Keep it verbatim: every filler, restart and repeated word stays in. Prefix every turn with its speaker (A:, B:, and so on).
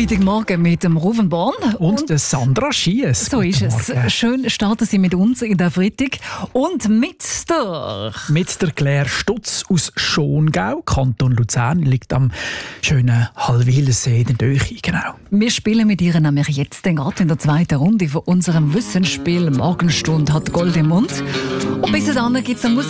A: Freitagmorgen mit dem Ruven Born.
B: Und, und der Sandra Schiess.
A: So ist es. Morgen. Schön starten Sie mit uns in der Freitag. Und mit der...
B: Mit der Claire Stutz aus Schongau. Kanton Luzern liegt am schönen Hallwilersee in der Nähe. Genau.
A: Wir spielen mit ihr nämlich jetzt gerade in der zweiten Runde von unserem Wissensspiel. Morgenstunde hat Gold im Mund. Und bis dann gibt es eine Musik.